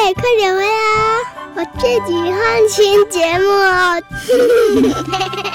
快点回来啊！我自己看新节目哦。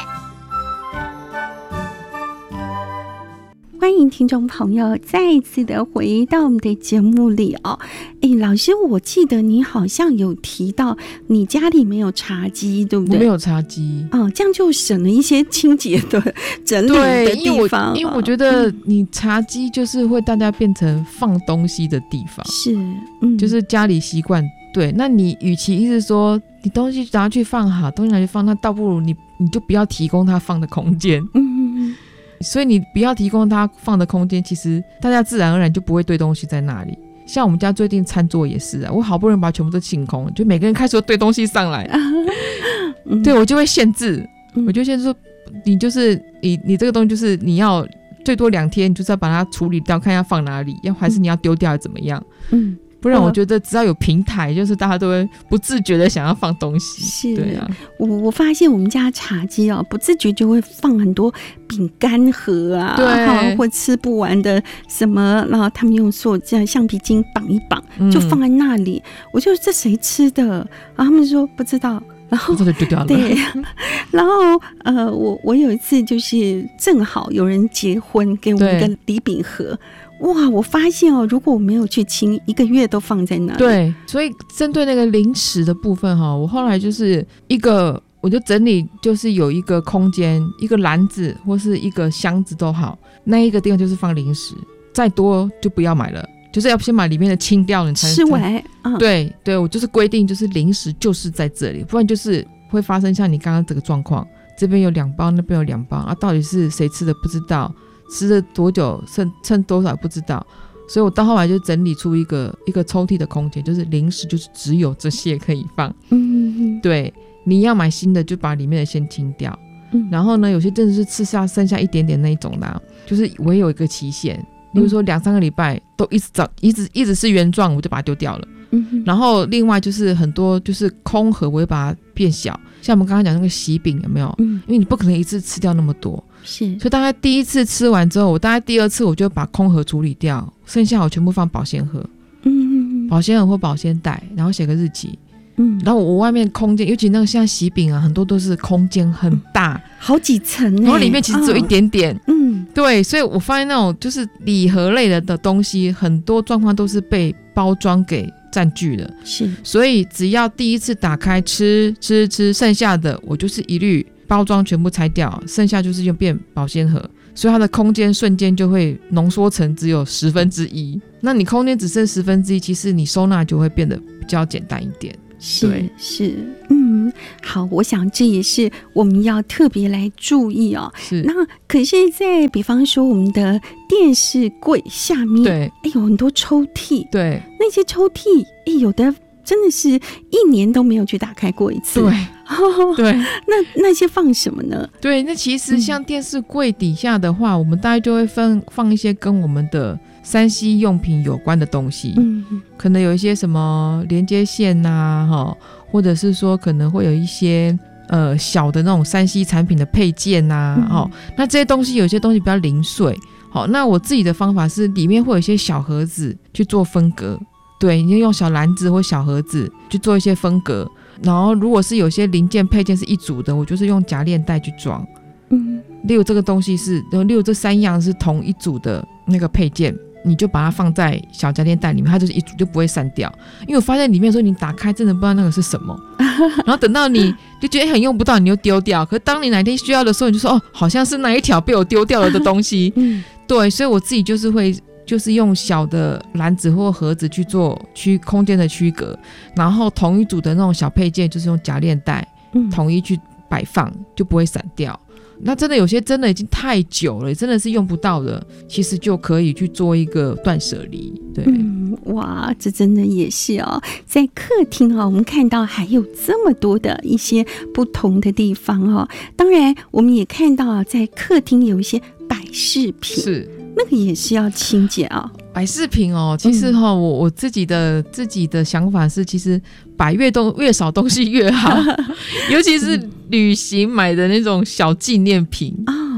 欢迎听众朋友再一次的回到我们的节目里哦。老师，我记得你好像有提到你家里没有茶几，对不对？ 我没有茶几这样就省了一些清洁的整理的地方。 因为我觉得你茶几就是会大家变成放东西的地方， 是， 就是家里习惯。对，那你与其一直说你东西拿去放好，东西拿去放，那倒不如你就不要提供他放的空间。所以你不要提供他放的空间，其实大家自然而然就不会堆东西在那里。像我们家最近餐桌也是啊，我好不容易把全部都清空，就每个人开始堆东西上来，对，我就会限制，我就限制说，你就是你这个东西就是你要最多2天，就是要把它处理掉，看要放哪里，还是你要丢掉怎么样？不然我觉得只要有平台，就是大家都会不自觉的想要放东西。 是， 对啊， 我发现我们家茶几不自觉就会放很多饼干盒啊， 对， 或吃不完的什么，然后他们用橡皮筋绑一绑，就放在那里。我就这谁吃的？然后他们说不知道。然后就丢掉了。 对，然后我有一次就是正好有人结婚，给我们一个礼饼盒。哇！我发现如果我没有去清，1个月都放在那里。 对，所以针对那个零食的部分我后来就是我就整理，就是有一个空间，一个篮子或是一个箱子都好，那一个地方就是放零食，再多就不要买了，就是要先把里面的清掉，你才吃完。 对对，我就是规定，就是零食就是在这里，不然就是会发生像你刚刚这个状况，这边有2包，那边有2包啊，到底是谁吃的不知道。吃了多久剩多少不知道，所以我到后来就整理出一个抽屉的空间，就是零食就是只有这些可以放。对，你要买新的就把里面的先清掉。然后呢，有些真的是吃下剩下一点点那一种的，就是我也有一个期限，比如说2-3个礼拜都一直是原状，我就把它丢掉了。然后另外就是很多就是空盒，我会把它变小，像我们刚刚讲那个喜饼有没有？因为你不可能一次吃掉那么多。 是， 所以大概第1次吃完之后，我大概第2次我就把空盒处理掉，剩下我全部放保鲜盒，保鲜盒或保鲜袋，然后写个日期。然后我外面空间，尤其那个像喜饼很多都是空间很大， 好几层然后里面其实只有一点点。对，所以我发现那种就是礼盒类的东西，很多状况都是被包装给占据了。是，所以只要第1次打开吃，剩下的我就是一律包装全部拆掉，剩下就是用变保鲜盒，所以它的空间瞬间就会浓缩成只有1/10。那你空间只剩1/10，其实你收纳就会变得比较简单一点。 是，好，我想这也是我们要特别来注意是，那可是在比方说我们的电视柜下面，对，有很多抽屉，对，那些抽屉，有的真的是1年都没有去打开过一次。对，对，那些放什么呢？对，那其实像电视柜底下的话，我们大概就会放一些跟我们的3C 用品有关的东西，可能有一些什么连接线啊，或者是说可能会有一些小的那种3C 产品的配件啊，那这些东西有些东西比较零碎，那我自己的方法是里面会有一些小盒子去做分隔。对，你就用小篮子或小盒子去做一些分隔，然后如果是有些零件配件是一组的，我就是用夹链袋去装。例如这个东西是，例如这3样是同一组的那个配件，你就把它放在小夹链袋里面，它就是一组就不会散掉。因为我发现里面的时候你打开真的不知道那个是什么，然后等到你就觉得很用不到，你又丢掉。可是当你哪天需要的时候，你就说好像是那一条被我丢掉了的东西。对，所以我自己就是用小的篮子或盒子去做空间的区隔，然后同一组的那种小配件就是用夹链袋统一去摆放，就不会散掉。那真的有些真的已经太久了，真的是用不到的，其实就可以去做一个断舍离。对，哇，这真的也是在客厅我们看到还有这么多的一些不同的地方当然我们也看到在客厅有一些摆饰品，是那个也是要清洁摆饰品其实我自己的想法是，其实摆越少东西越好，尤其是旅行买的那种小纪念品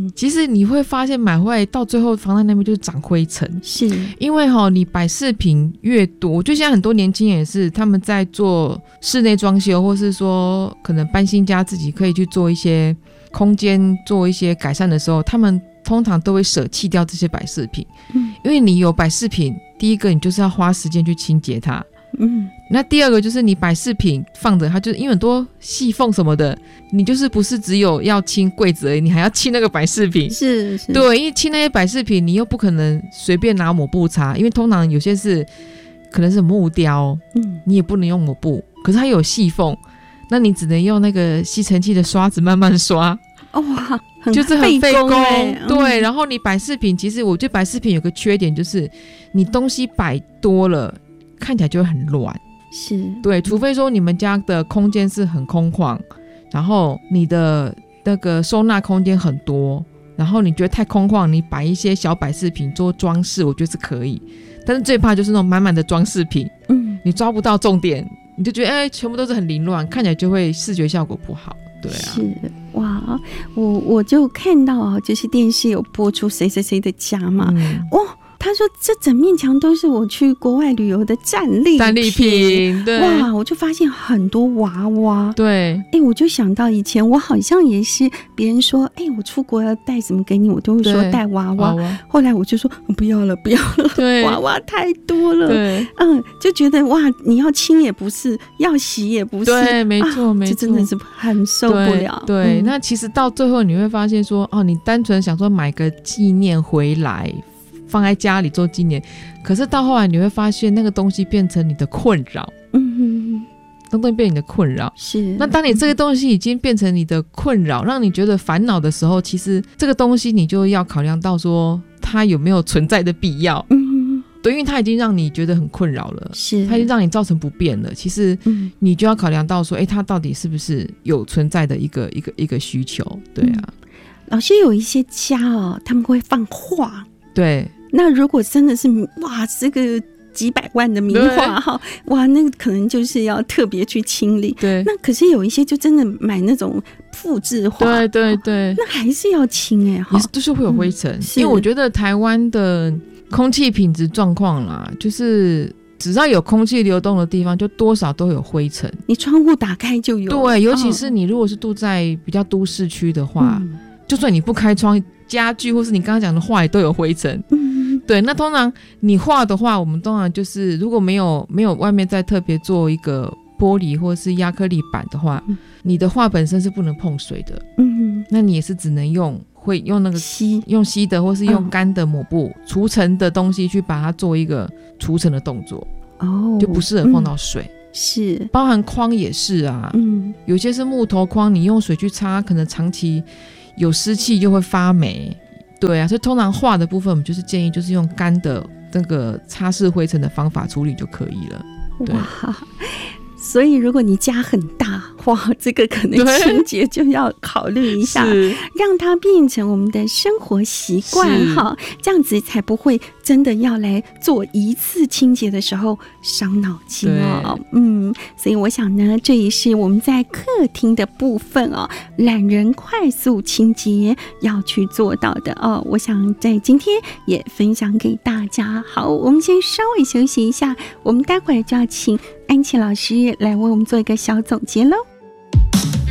其实你会发现买回来到最后放在那边就是长灰尘， 是因为你摆饰品越多，就现在很多年轻人也是他们在做室内装修，或是说可能搬新家自己可以去做一些空间做一些改善的时候，他们通常都会舍弃掉这些摆饰品，因为你有摆饰品，第一个你就是要花时间去清洁它，那第二个就是你摆饰品放着它，就是因为很多细缝什么的，你就是不是只有要清柜子而已，你还要清那个摆饰品， 是对，因为清那些摆饰品你又不可能随便拿抹布擦，因为通常有些是可能是木雕，你也不能用抹布，可是它有细缝，那你只能用那个吸尘器的刷子慢慢刷， 哇， 就是很费工，对。然后你摆饰品，其实我觉得摆饰品有个缺点，就是你东西摆多了，看起来就会很乱。 是， 对，除非说你们家的空间是很空旷，然后你的那个收纳空间很多，然后你觉得太空旷，你摆一些小摆饰品做装饰，我觉得是可以。但是最怕就是那种满满的装饰品，你抓不到重点，你就觉得全部都是很凌乱，看起来就会视觉效果不好。对啊， 是哇，我就看到就是电视有播出谁谁谁的家嘛，他说这整面墙都是我去国外旅游的战利品， 对， 哇，我就发现很多娃娃， 对， 我就想到以前我好像也是别人说我出国要带什么给你，我都会说带娃娃，后来我就说不要了，对，娃娃太多了，对，就觉得哇，你要清也不是，要洗也不是， 对，没错，没错， 这真的是很受不了。 对，那其实到最后你会发现说，你单纯想说买个纪念回来放在家里做纪念，可是到后来你会发现那个东西变成你的困扰，那东西变成你的困扰， 是。那当你这个东西已经变成你的困扰，让你觉得烦恼的时候，其实这个东西你就要考量到说它有没有存在的必要，对，因为它已经让你觉得很困扰了，是，它已经让你造成不便了，其实你就要考量到说它到底是不是有存在的一个需求。对啊， 老师有一些家他们会放画， 对， 那如果真的是哇这个几百万的名画哇，那个可能就是要特别去清理。对，那可是有一些就真的买那种复制画，对，那还是要清也就是会有灰尘，因为我觉得台湾的空气品质状况啦，就是只要有空气流动的地方，就多少都有灰尘。 你窗户打开就有， 对，尤其是你如果是住在比较都市区的话，就算你不开窗，家具或是你刚刚讲的画也都有灰尘。对，那通常你画的话，我们通常就是如果没有外面再特别做一个玻璃或是亚克力板的话，你的画本身是不能碰水的。那你也是只能用那个用吸的或是用干的抹布除尘的东西去把它做一个除尘的动作，就不适合碰到水。 是， 包含框也是啊，有些是木头框，你用水去擦，可能长期有湿气就会发霉。对啊，所以通常画的部分我们就是建议就是用干的那个擦拭灰尘的方法处理就可以了。对，哇， 所以如果你家很大，哇，这个可能清洁就要考虑一下，让它变成我们的生活习惯哈，这样子才不会真的要来做一次清洁的时候伤脑筋哦。所以我想呢，这也是我们在客厅的部分懒人快速清洁要去做到的哦。我想在今天也分享给大家。好，我们先稍微休息一下，我们待会儿就要请安琪老师来为我们做一个小总结喽。